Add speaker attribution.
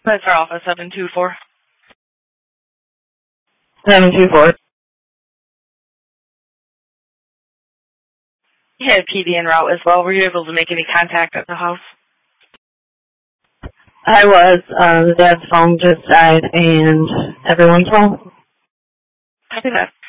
Speaker 1: That's our office, 724.
Speaker 2: 724.
Speaker 1: You had PD en route as well. Were you able to make any contact at the house?
Speaker 2: I was. The dad's phone just died, and everyone's home.
Speaker 1: I think that's